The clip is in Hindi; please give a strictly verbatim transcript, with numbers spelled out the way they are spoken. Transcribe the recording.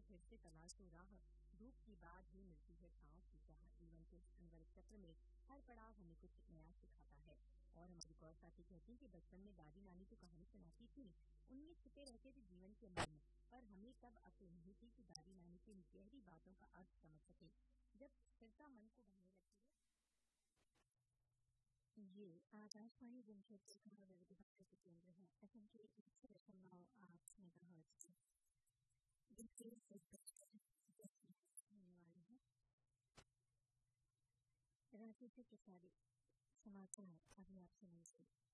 फिर से तलाश तो राह, धूप की बाद ही मिलती है छांव की चाह। जीवन के इस अनवरत चक्र में हर पड़ाव हमें कुछ नया सिखाता है। और हमारी गौर साथी कहती हैं कि बचपन में दादी नानी जो कहानी सुनाती थी, उनमें छिपे रहते थे जीवन के मर्म, पर हमें तब अक्ल नहीं थी कि दादी नानी की इन गहरी बातों का अर्थ समझ सके। जब स्थिरता मन को बढ़ने लगती है। ये आकाशवाणी जमशेदपुर का विविध भारती के केंद्र है। एफएम के एक सौ दशमलव आठ मेगाहर्ट्ज पर होने वाली है रांची से प्रसारित समाचार। अभी आप सुनेंगे